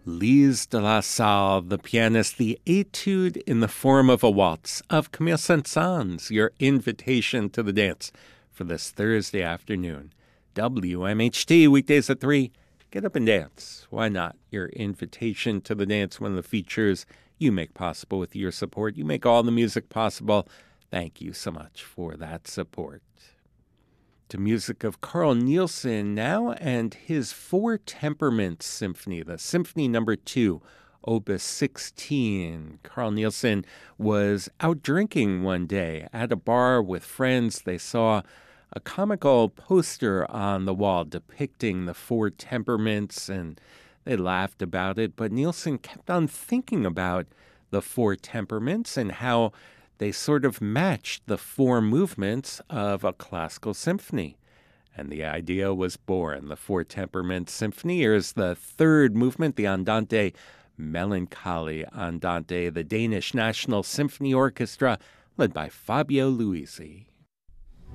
Lise de la Salle, the pianist, the etude in the form of a waltz of Camille Saint-Saëns, your invitation to the dance for this Thursday afternoon. WMHT, weekdays at 3, get up and dance. Why not? Your invitation to the dance, one of the features you make possible with your support. You make all the music possible. Thank you so much for that support. To music of Carl Nielsen now and his Four Temperaments Symphony, the Symphony No. 2, Opus 16. Carl Nielsen was out drinking one day at a bar with friends. They saw a comical poster on the wall depicting the four temperaments, and they laughed about it. But Nielsen kept on thinking about the four temperaments and how they sort of matched the four movements of a classical symphony. And the idea was born. The Four Temperaments Symphony. Here's the third movement, the Andante Melancholy Andante, the Danish National Symphony Orchestra, led by Fabio Luisi.